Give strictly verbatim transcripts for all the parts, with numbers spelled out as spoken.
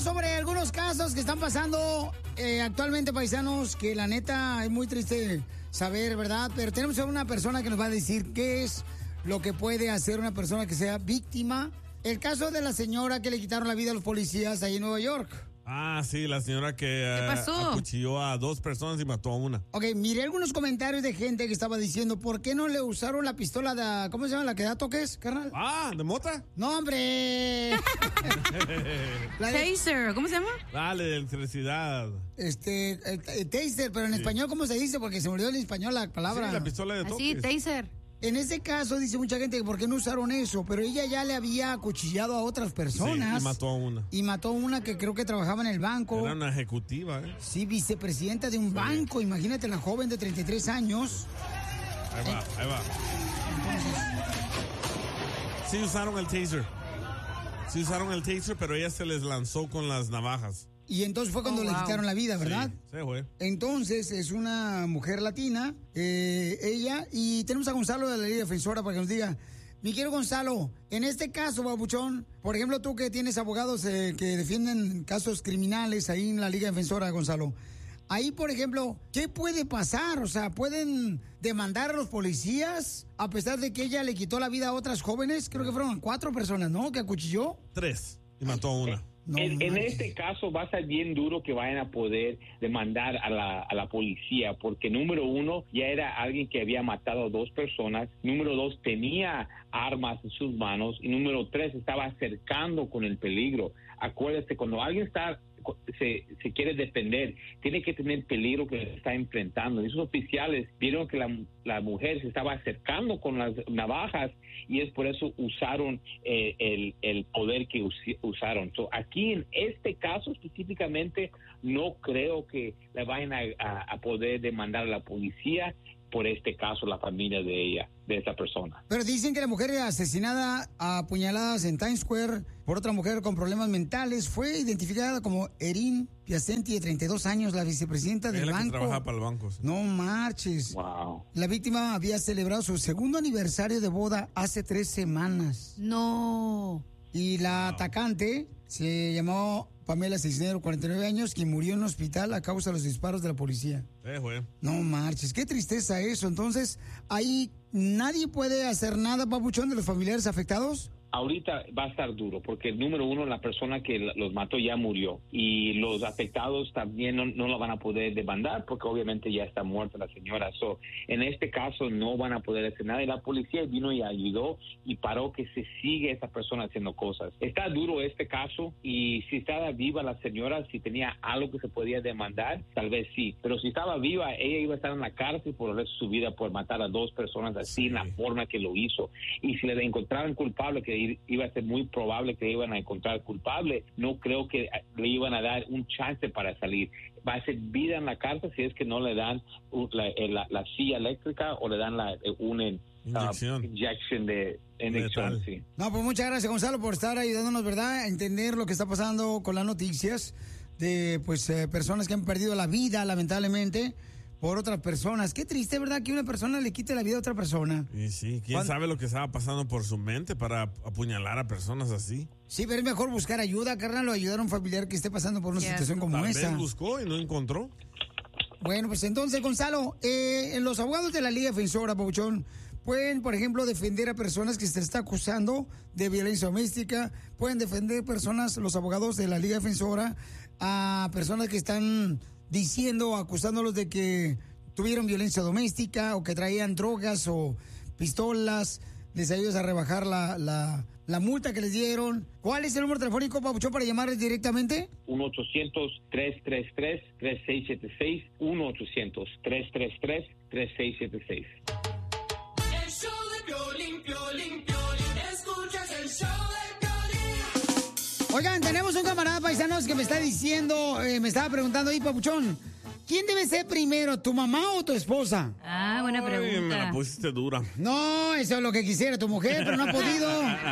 sobre algunos casos que están pasando eh, actualmente, paisanos, que la neta es muy triste saber, ¿verdad? Pero tenemos a una persona que nos va a decir qué es lo que puede hacer una persona que sea víctima. El caso de la señora que le quitaron la vida a los policías ahí en Nueva York. Ah, sí, la señora que ¿Qué pasó? uh, acuchilló a dos personas y mató a una. Ok, miré algunos comentarios de gente que estaba diciendo, ¿por qué no le usaron la pistola de, ¿cómo se llama? ¿La que da toques, carnal? Ah, ¿de mota? No, hombre. La de- Taser, ¿cómo se llama? Dale, de electricidad. Este, eh, eh, taser, pero en Sí. español, ¿cómo se dice? Porque se me olvidó en español la palabra. Sí, la pistola de Así, toques. taser. En ese caso, dice mucha gente que por qué no usaron eso, pero ella ya le había acuchillado a otras personas. Sí, y mató a una. Y mató a una que creo que trabajaba en el banco. Era una ejecutiva, ¿eh? Sí, vicepresidenta de un banco. Imagínate, la joven de treinta y tres años. Ahí va, ahí va. Sí usaron el taser. Sí usaron el taser, pero ella se les lanzó con las navajas. Y entonces fue cuando Oh, le wow. quitaron la vida, ¿verdad? Sí, se fue. Entonces es una mujer latina, eh, ella, y tenemos a Gonzalo de la Liga Defensora para que nos diga, mi querido Gonzalo, en este caso, babuchón, por ejemplo, tú que tienes abogados eh, que defienden casos criminales ahí en la Liga Defensora, Gonzalo, ahí, por ejemplo, ¿qué puede pasar? O sea, ¿pueden demandar a los policías a pesar de que ella le quitó la vida a otras jóvenes? Creo que fueron cuatro personas, ¿no? Que acuchilló. Tres. Y mató a una. No, en, en manches. este caso va a ser bien duro que vayan a poder demandar a la, a la policía, porque número uno, ya era alguien que había matado a dos personas, número dos, tenía armas en sus manos, y número tres, estaba acercando con el peligro. Acuérdate, cuando alguien está se, se quiere defender, tiene que tener peligro que se está enfrentando. Esos oficiales vieron que la, la mujer se estaba acercando con las navajas y es por eso usaron eh, el, el poder que us, usaron. So, aquí en este caso específicamente no creo que le vayan a, a, a poder demandar a la policía por este caso, la familia de ella, de esa persona. Pero dicen que la mujer asesinada a puñaladas en Times Square por otra mujer con problemas mentales fue identificada como Erin Piacenti, de treinta y dos años, la vicepresidenta del Ella banco. que trabaja para el banco. Sí. No marches. Wow. La víctima había celebrado su segundo aniversario de boda hace tres semanas. No. Y la atacante se llamó Pamela Cisneros, cuarenta y nueve años, quien murió en un hospital a causa de los disparos de la policía. Eh, güey. No marches, qué tristeza eso. Entonces, ahí nadie puede hacer nada, papuchón, de los familiares afectados. Ahorita va a estar duro porque número uno, la persona que los mató ya murió y los afectados también no, no la van a poder demandar porque obviamente ya está muerta la señora. So, en este caso no van a poder hacer nada y la policía vino y ayudó y paró que se sigue esa persona haciendo cosas. Está duro este caso y si estaba viva la señora, si tenía algo que se podía demandar, tal vez sí. Pero si estaba viva, ella iba a estar en la cárcel por el resto de su vida por matar a dos personas así Sí. en la forma que lo hizo. Y si le encontraran culpable, que iba a ser muy probable que iban a encontrar culpable, no creo que le iban a dar un chance para salir. Va a ser vida en la cárcel si es que no le dan uh, la, la, la silla eléctrica o le dan la, una Inyección. uh, inyección de inyección, sí. No, pues muchas gracias, Gonzalo, por estar ayudándonos, ¿verdad?, a entender lo que está pasando con las noticias de, pues, eh, personas que han perdido la vida, lamentablemente, por otras personas. Qué triste, ¿verdad?, que una persona le quite la vida a otra persona. Y sí, ¿quién ¿Cuándo? sabe lo que estaba pasando por su mente para apuñalar a personas así? Sí, pero es mejor buscar ayuda, carnal, o ayudar a un familiar que esté pasando por una Cierto. situación como Tal esa. vez buscó y no encontró. Bueno, pues entonces, Gonzalo, eh, los abogados de la Liga Defensora, Pabuchón, pueden, por ejemplo, defender a personas que se les está acusando de violencia doméstica, pueden defender personas, los abogados de la Liga Defensora, a personas que están diciendo o acusándolos de que tuvieron violencia doméstica o que traían drogas o pistolas, les ayudas a rebajar la, la, la multa que les dieron. ¿Cuál es el número telefónico, Pabuchón, para llamarles directamente? uno ochocientos, tres tres tres, tres seis siete seis, uno ochocientos, tres tres tres, tres seis siete seis. El show de Piolín, Piolín, Piolín, escuchas el show de Piolín. Oigan, tenemos un camarada paisanos que me está diciendo, eh, me estaba preguntando ahí, Papuchón, ¿quién debe ser primero, tu mamá o tu esposa? Ah, buena Ay, me la pregunta. pusiste dura. No, eso es lo que quisiera tu mujer, pero no ha podido.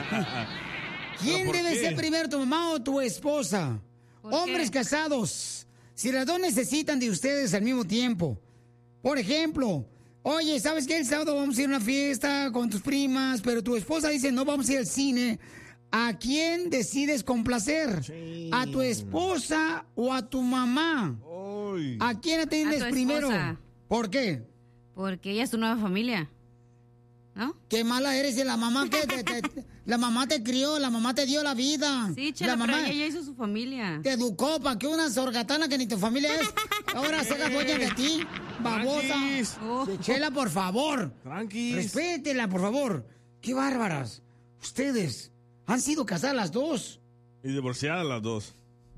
¿Quién ¿Pero por debe qué? ser primero, tu mamá o tu esposa? ¿Por Hombres qué? casados, si las dos necesitan de ustedes al mismo tiempo. Por ejemplo, oye, ¿sabes qué? El sábado vamos a ir a una fiesta con tus primas, pero tu esposa dice, no vamos a ir al cine. ¿A quién decides complacer? Sí. ¿A tu esposa o a tu mamá? Uy. ¿A quién atiendes a tu primero? Esposa. ¿Por qué? Porque ella es tu nueva familia, ¿no? Qué mala eres, la mamá que te, te, te, la mamá te crió, la mamá te dio la vida. Sí, Chela, la mamá pero ella hizo su familia. Te educó para que una sorgatana que ni tu familia es, ahora se haga dueña de ti, babosa. Oh. Chela, por favor. Tranquis. Respétela, por favor. Qué bárbaras. Ustedes han sido casadas las dos. Y divorciadas las dos.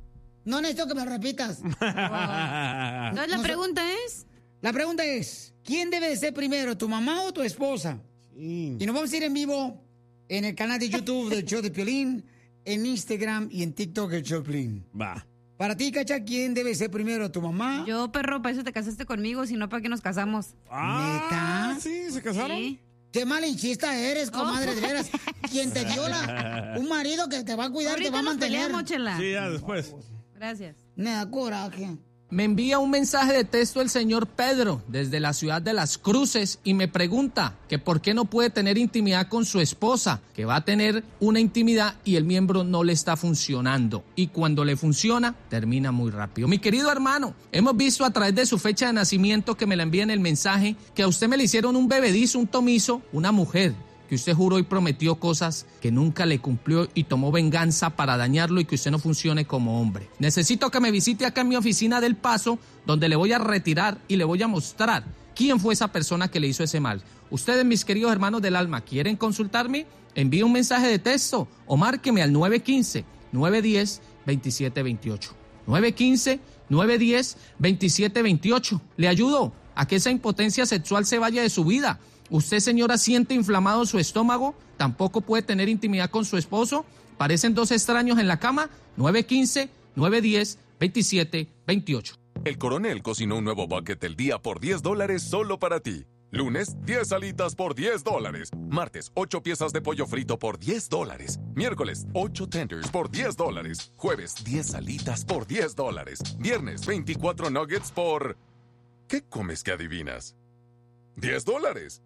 No necesito que me repitas. Wow. Entonces la no, pregunta es... La pregunta es, ¿quién debe de ser primero, tu mamá o tu esposa? Sí. Y nos vamos a ir en vivo en el canal de YouTube del Show de Piolín, en Instagram y en TikTok el Show de Piolín. Va. Para ti, Cacha, ¿quién debe ser primero, tu mamá? Yo, perro, para eso te casaste conmigo, si no, ¿para qué nos casamos? Ah, ¿neta? Sí, ¿se casaron? Sí. Qué malinchista eres, comadre, oh. de veras. ¿Quién te dio la, un marido que te va a cuidar, ahorita te va a mantener? Peleamos, Chela. Sí, ya, después. Gracias. Me da coraje. Me envía un mensaje de texto el señor Pedro desde la ciudad de Las Cruces y me pregunta que por qué no puede tener intimidad con su esposa, que va a tener una intimidad y el miembro no le está funcionando. Y cuando le funciona, termina muy rápido. Mi querido hermano, hemos visto a través de su fecha de nacimiento que me la envía en el mensaje que a usted me le hicieron un bebedizo, un tomizo, una mujer, que usted juró y prometió cosas que nunca le cumplió y tomó venganza para dañarlo y que usted no funcione como hombre. Necesito que me visite acá en mi oficina del Paso, donde le voy a retirar y le voy a mostrar quién fue esa persona que le hizo ese mal. Ustedes, mis queridos hermanos del alma, ¿quieren consultarme? Envíe un mensaje de texto o márqueme al nueve uno cinco, nueve uno cero, dos siete dos ocho. nueve uno cinco, nueve uno cero, dos siete dos ocho. Le ayudo a que esa impotencia sexual se vaya de su vida. ¿Usted, señora, siente inflamado su estómago? ¿Tampoco puede tener intimidad con su esposo? ¿Parecen dos extraños en la cama? nueve uno cinco, nueve uno cero, dos siete dos ocho. El Coronel cocinó un nuevo bucket del día por diez dólares solo para ti. Lunes, diez alitas por diez dólares. Martes, ocho piezas de pollo frito por diez dólares. Miércoles, ocho tenders por diez dólares. Jueves, diez alitas por diez dólares. Viernes, veinticuatro nuggets por... ¿Qué comes que adivinas? diez dólares.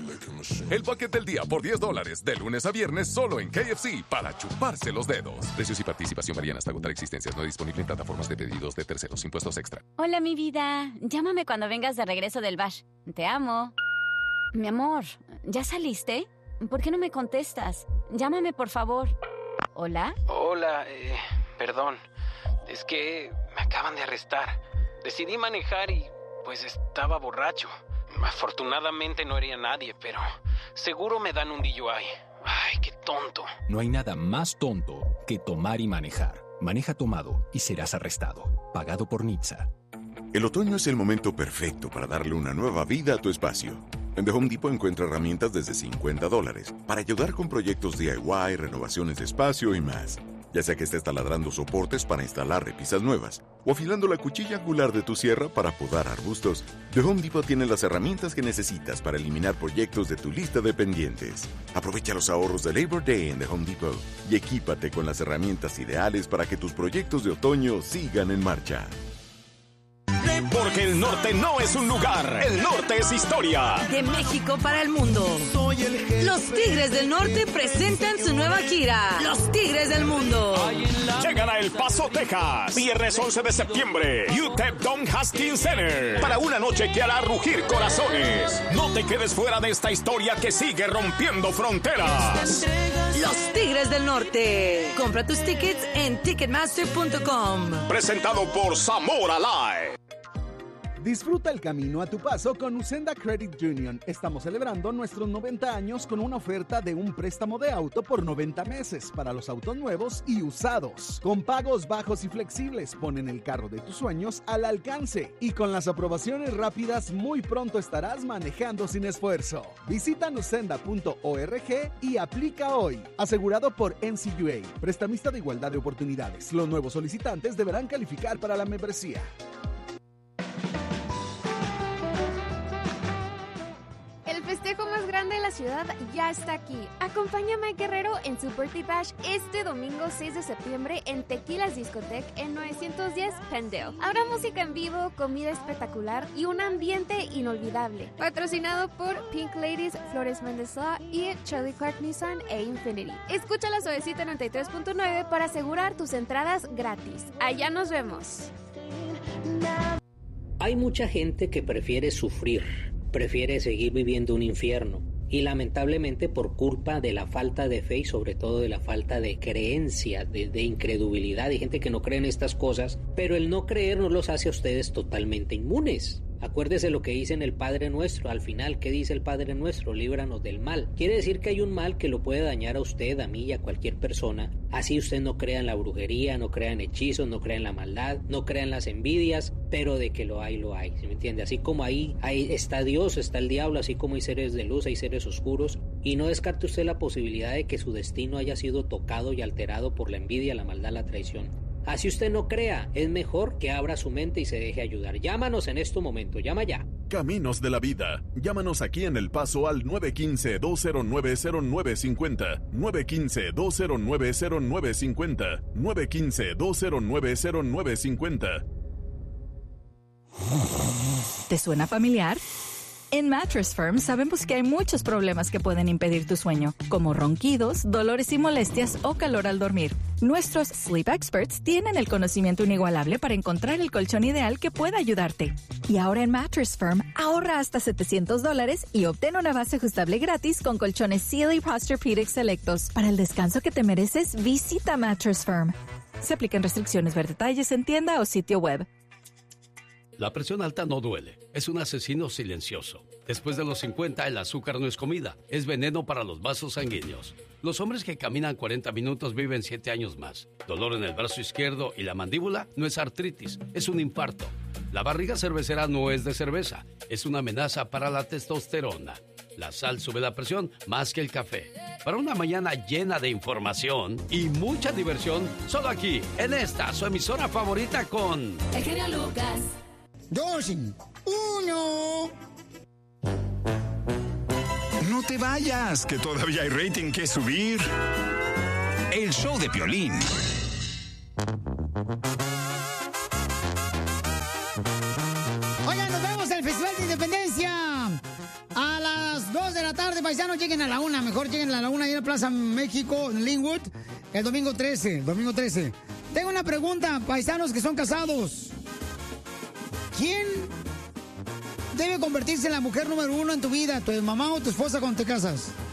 El paquete del día por diez dólares. De lunes a viernes solo en K F C para chuparse los dedos. Precios y participación varían hasta agotar existencias. No disponible en plataformas de pedidos de terceros. Impuestos extra. Hola, mi vida. Llámame cuando vengas de regreso del bash. Te amo. Mi amor, ¿ya saliste? ¿Por qué no me contestas? Llámame, por favor. ¿Hola? Hola, eh, perdón. Es que me acaban de arrestar. Decidí manejar y pues estaba borracho. Afortunadamente no hería a nadie, pero seguro me dan un D U I. Ay, qué tonto. No hay nada más tonto que tomar y manejar. Maneja tomado y serás arrestado. Pagado por N H T S A. El otoño es el momento perfecto para darle una nueva vida a tu espacio. En The Home Depot encuentra herramientas desde cincuenta dólares para ayudar con proyectos D I Y, renovaciones de espacio y más. Ya sea que estés taladrando soportes para instalar repisas nuevas o afilando la cuchilla angular de tu sierra para podar arbustos, The Home Depot tiene las herramientas que necesitas para eliminar proyectos de tu lista de pendientes. Aprovecha los ahorros de Labor Day en The Home Depot y equípate con las herramientas ideales para que tus proyectos de otoño sigan en marcha. Porque el norte no es un lugar, el norte es historia. De México para el mundo. Los Tigres del Norte presentan su nueva gira, Los Tigres del Mundo. Llegan a El Paso, Texas, viernes once de septiembre, U T E P Don Haskins Center, para una noche que hará rugir corazones. No te quedes fuera de esta historia que sigue rompiendo fronteras. Los Tigres del Norte. Compra tus tickets en ticketmaster punto com. Presentado por Zamora Live. Disfruta el camino a tu paso con Usenda Credit Union. Estamos celebrando nuestros noventa años con una oferta de un préstamo de auto por noventa meses para los autos nuevos y usados. Con pagos bajos y flexibles, ponen el carro de tus sueños al alcance. Y con las aprobaciones rápidas, muy pronto estarás manejando sin esfuerzo. Visita usenda punto org y aplica hoy. Asegurado por N C U A, prestamista de igualdad de oportunidades. Los nuevos solicitantes deberán calificar para la membresía. El festejo más grande de la la ciudad ya está aquí. Acompaña a Mike Guerrero en su Birthday Bash este domingo seis de septiembre en Tequilas Discotech en novecientos diez Pendale. Habrá música en vivo, comida espectacular y un ambiente inolvidable. Patrocinado por Pink Ladies, Flores Mendes Law y Charlie Clark Nissan e Infinity. Escucha la Suavecita noventa y tres punto nueve para asegurar tus entradas gratis. Allá nos vemos. Hay mucha gente que prefiere sufrir, prefiere seguir viviendo un infierno. Y lamentablemente por culpa de la falta de fe y sobre todo de la falta de creencia, de, de incredulidad, hay gente que no cree en estas cosas, pero el no creer no los hace a ustedes totalmente inmunes. Acuérdese lo que dice en el Padre Nuestro, al final, ¿qué dice el Padre Nuestro? Líbranos del mal. Quiere decir que hay un mal que lo puede dañar a usted, a mí y a cualquier persona. Así usted no crea en la brujería, no crea en hechizos, no crea en la maldad, no crea en las envidias, pero de que lo hay, lo hay, ¿sí me entiende? Así como ahí, ahí está Dios, está el diablo, así como hay seres de luz, hay seres oscuros, y no descarte usted la posibilidad de que su destino haya sido tocado y alterado por la envidia, la maldad, la traición. Así usted no crea, es mejor que abra su mente y se deje ayudar. Llámanos en este momento, llama ya. Caminos de la Vida. Llámanos aquí en El Paso al nueve uno cinco, dos cero nueve, cero nueve cinco cero, nueve uno cinco, dos cero nueve, cero nueve cinco cero, nueve uno cinco, dos cero nueve, cero nueve cinco cero. ¿Te suena familiar? En Mattress Firm sabemos que hay muchos problemas que pueden impedir tu sueño, como ronquidos, dolores y molestias o calor al dormir. Nuestros Sleep Experts tienen el conocimiento inigualable para encontrar el colchón ideal que pueda ayudarte. Y ahora en Mattress Firm, ahorra hasta setecientos dólares y obtén una base ajustable gratis con colchones Sealy Posturepedic selectos. Para el descanso que te mereces, visita Mattress Firm. Se aplican restricciones, ver detalles en tienda o sitio web. La presión alta no duele, es un asesino silencioso. Después de los cincuenta, el azúcar no es comida, es veneno para los vasos sanguíneos. Los hombres que caminan cuarenta minutos viven siete años más. Dolor en el brazo izquierdo y la mandíbula no es artritis, es un infarto. La barriga cervecera no es de cerveza, es una amenaza para la testosterona. La sal sube la presión más que el café. Para una mañana llena de información y mucha diversión, solo aquí, en esta, su emisora favorita con... El genio Lucas. Dos, uno. No te vayas, que todavía hay rating que subir. El show de Piolín. Oigan, nos vemos en el Festival de Independencia. A las dos de la tarde, paisanos, lleguen a la una. Mejor lleguen a la una ahí en la Plaza México, en Linwood, el domingo trece. Domingo trece. Tengo una pregunta, paisanos que son casados. ¿Quién debe convertirse en la mujer número uno en tu vida? ¿Tu mamá o tu esposa cuando te casas?